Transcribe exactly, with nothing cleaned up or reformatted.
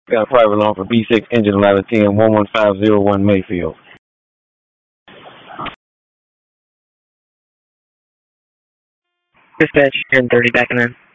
Got a private loan for B six engine eleven ten one one five zero one Mayfield. Dispatch ten thirty backing in.